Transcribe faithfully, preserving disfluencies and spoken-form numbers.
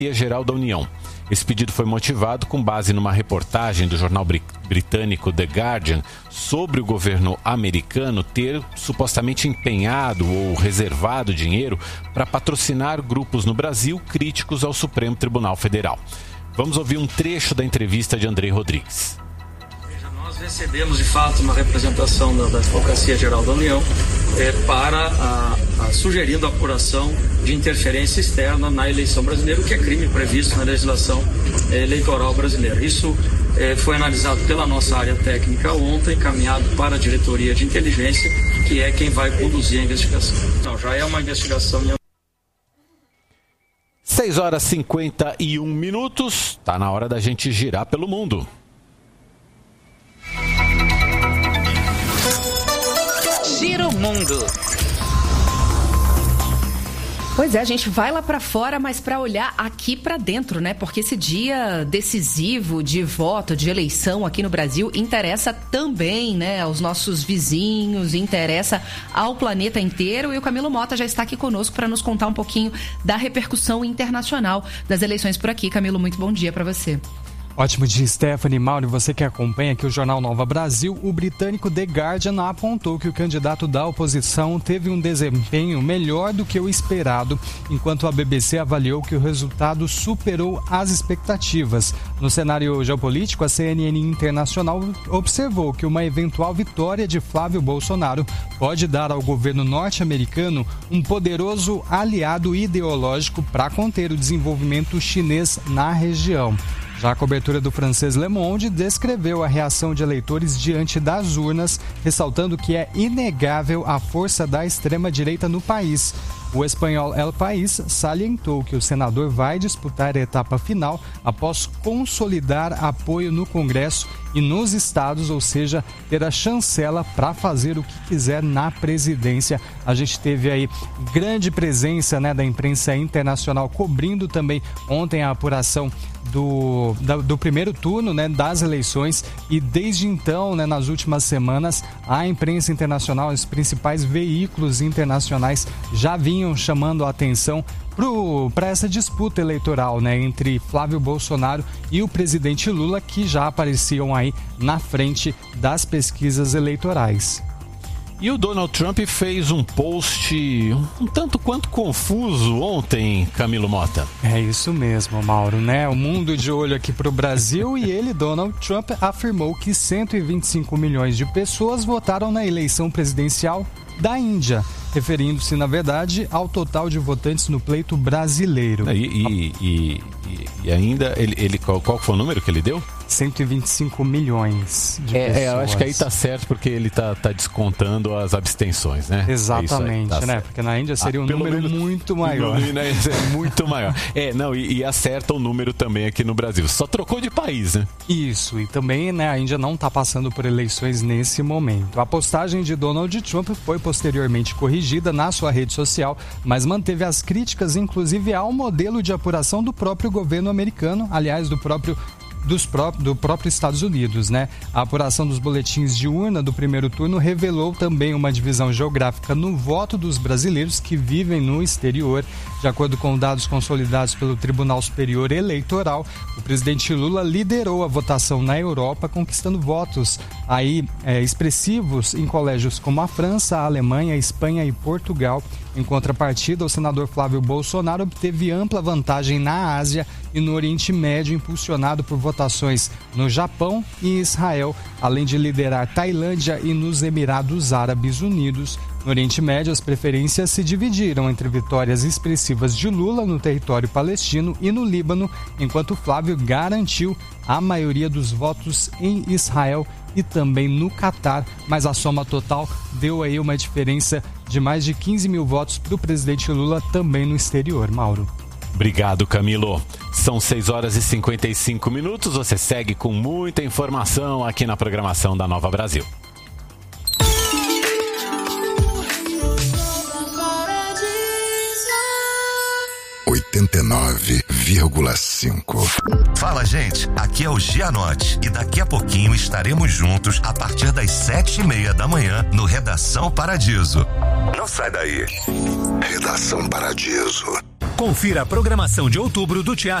Geral da União. Esse pedido foi motivado com base numa reportagem do jornal britânico The Guardian sobre o governo americano ter supostamente empenhado ou reservado dinheiro para patrocinar grupos no Brasil críticos ao Supremo Tribunal Federal. Vamos ouvir um trecho da entrevista de Andrei Rodrigues. Nós recebemos, de fato, uma representação da, da Advocacia Geral da União é, para a, a, sugerindo a apuração de interferência externa na eleição brasileira, o que é crime previsto na legislação é, eleitoral brasileira. Isso é, foi analisado pela nossa área técnica ontem, encaminhado para a diretoria de inteligência, que é quem vai conduzir a investigação. Então, já é uma investigação em... seis horas e cinquenta e um minutos, tá na hora da gente girar pelo mundo. Gira o mundo. Pois é, a gente vai lá para fora, mas para olhar aqui para dentro, né? Porque esse dia decisivo de voto, de eleição aqui no Brasil interessa também, né, aos nossos vizinhos, interessa ao planeta inteiro. E o Camilo Mota já está aqui conosco para nos contar um pouquinho da repercussão internacional das eleições por aqui. Camilo, muito bom dia para você. Ótimo dia, Stephanie. Mauro, você que acompanha aqui o Jornal Nova Brasil, o britânico The Guardian apontou que o candidato da oposição teve um desempenho melhor do que o esperado, enquanto a B B C avaliou que o resultado superou as expectativas. No cenário geopolítico, a C N N Internacional observou que uma eventual vitória de Flávio Bolsonaro pode dar ao governo norte-americano um poderoso aliado ideológico para conter o desenvolvimento chinês na região. Já a cobertura do francês Le Monde descreveu a reação de eleitores diante das urnas, ressaltando que é inegável a força da extrema-direita no país. O espanhol El País salientou que o senador vai disputar a etapa final após consolidar apoio no Congresso e nos estados, ou seja, ter a chancela para fazer o que quiser na presidência. A gente teve aí grande presença, né, da imprensa internacional cobrindo também ontem a apuração do, da, do primeiro turno, né, das eleições, e desde então, né, nas últimas semanas, a imprensa internacional, os principais veículos internacionais já vinham chamando a atenção para essa disputa eleitoral, né, entre Flávio Bolsonaro e o presidente Lula, que já apareciam aí na frente das pesquisas eleitorais. E o Donald Trump fez um post um tanto quanto confuso ontem, Camilo Mota. É isso mesmo, Mauro, né? O mundo de olho aqui para o Brasil e ele, Donald Trump, afirmou que cento e vinte e cinco milhões de pessoas votaram na eleição presidencial da Índia, referindo-se, na verdade, ao total de votantes no pleito brasileiro. E, e, e, e ainda, ele, ele, qual, qual foi o número que ele deu? cento e vinte e cinco milhões de é, pessoas. É, eu acho que aí tá certo, porque ele tá, tá descontando as abstenções, né? Exatamente, é aí, tá né? certo. Porque na Índia seria ah, um número menos, muito maior. Né? É muito maior. É, não, e, e acerta o número também aqui no Brasil. Só trocou de país, né? Isso, e também, né, a Índia não tá passando por eleições nesse momento. A postagem de Donald Trump foi posteriormente corrigida na sua rede social, mas manteve as críticas, inclusive, ao modelo de apuração do próprio governo americano, aliás, do próprio Dos pró- do próprio Estados Unidos, né? A apuração dos boletins de urna do primeiro turno revelou também uma divisão geográfica no voto dos brasileiros que vivem no exterior. De acordo com dados consolidados pelo Tribunal Superior Eleitoral, o presidente Lula liderou a votação na Europa, conquistando votos aí é, expressivos em colégios como a França, a Alemanha, a Espanha e Portugal. Em contrapartida, o senador Flávio Bolsonaro obteve ampla vantagem na Ásia e no Oriente Médio, impulsionado por votações no Japão e Israel, além de liderar Tailândia e nos Emirados Árabes Unidos. No Oriente Médio, as preferências se dividiram entre vitórias expressivas de Lula no território palestino e no Líbano, enquanto Flávio garantiu a maioria dos votos em Israel e também no Catar, mas a soma total deu aí uma diferença de mais de quinze mil votos para o presidente Lula também no exterior, Mauro. Obrigado, Camilo. São seis horas e cinquenta e cinco minutos. Você segue com muita informação aqui na programação da Nova Brasil. oitenta e nove vírgula cinco. Fala, gente, aqui é o Gianotti e daqui a pouquinho estaremos juntos a partir das sete e meia da manhã no Redação Paradiso. Não sai daí. Redação Paradiso. Confira a programação de outubro do Teatro